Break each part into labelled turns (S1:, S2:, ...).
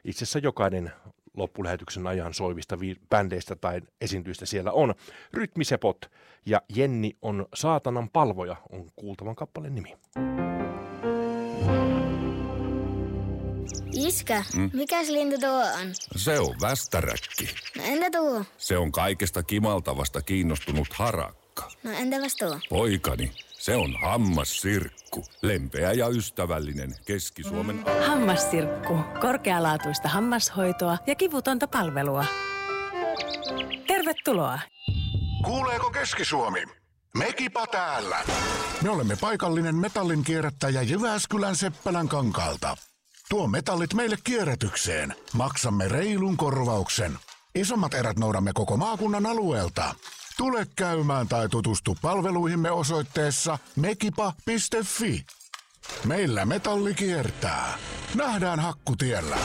S1: itse asiassa jokainen loppulähetyksen ajan soivista bändeistä tai esiintyistä siellä on. Rytmisepot ja Jenni on saatanan palvoja on kuultavan kappaleen nimi.
S2: Iskä, mikäs lintu tuo on?
S3: Se on västäräkki.
S2: No entä tuo?
S3: Se on kaikesta kimaltavasta kiinnostunut harakka.
S2: No entäpäs tuo?
S3: Poikani, se on hammassirkku. Lempeä ja ystävällinen Keski-Suomen...
S4: Hammassirkku. Korkealaatuista hammashoitoa ja kivutonta palvelua. Tervetuloa.
S5: Kuuleeko Keski-Suomi? Mekipa täällä. Me olemme paikallinen metallin kierrättäjä Jyväskylän Seppälän kankaalta. Tuo metallit meille kierrätykseen. Maksamme reilun korvauksen. Isommat erät noudamme koko maakunnan alueelta. Tule käymään tai tutustu palveluihimme osoitteessa mekipa.fi. Meillä metalli kiertää. Nähdään Hakkutiellä.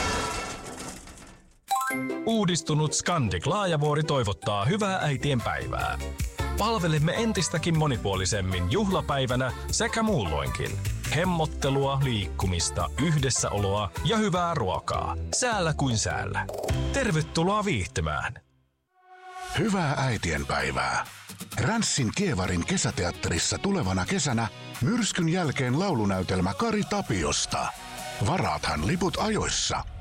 S6: Uudistunut Scandic Laajavuori toivottaa hyvää äitienpäivää. Palvelemme entistäkin monipuolisemmin juhlapäivänä sekä muulloinkin. Hemmottelua, liikkumista, yhdessäoloa ja hyvää ruokaa. Säällä kuin säällä. Tervetuloa viihtymään.
S5: Hyvää äitienpäivää. Ränssin Kievarin kesäteatterissa tulevana kesänä myrskyn jälkeen laulunäytelmä Kari Tapiosta. Varaathan liput ajoissa.